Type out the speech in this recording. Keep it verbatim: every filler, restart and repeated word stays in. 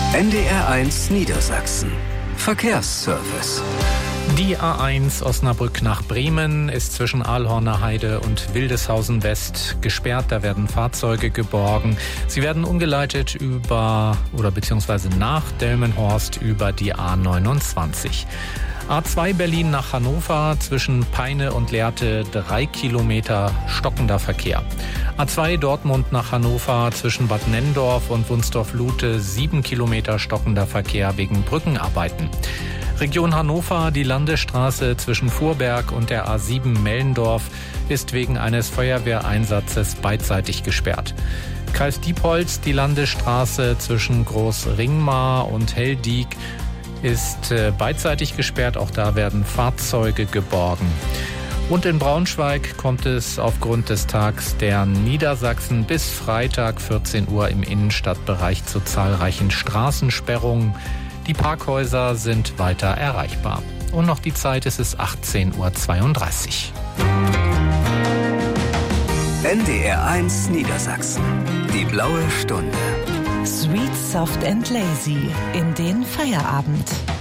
N D R eins Niedersachsen. Verkehrsservice. Die A eins Osnabrück nach Bremen ist zwischen Ahlhorner Heide und Wildeshausen West gesperrt. Da werden Fahrzeuge geborgen. Sie werden umgeleitet über oder beziehungsweise nach Delmenhorst über die A neunundzwanzig. A zwei Berlin nach Hannover zwischen Peine und Lehrte drei Kilometer stockender Verkehr. A zwei Dortmund nach Hannover zwischen Bad Nenndorf und Wunsdorf-Lute sieben Kilometer stockender Verkehr wegen Brückenarbeiten. Region Hannover, die Landesstraße zwischen Fuhrberg und der A sieben Mellendorf ist wegen eines Feuerwehreinsatzes beidseitig gesperrt. Kreis Diepholz, die Landesstraße zwischen Großringmar und Heldiek ist äh, beidseitig gesperrt. Auch da werden Fahrzeuge geborgen. Und in Braunschweig kommt es aufgrund des Tags der Niedersachsen bis Freitag vierzehn Uhr im Innenstadtbereich zu zahlreichen Straßensperrungen. Die Parkhäuser sind weiter erreichbar. Und noch die Zeit, es ist achtzehn Uhr zweiunddreißig. N D R eins Niedersachsen. Die blaue Stunde. Sweet, soft and lazy in den Feierabend.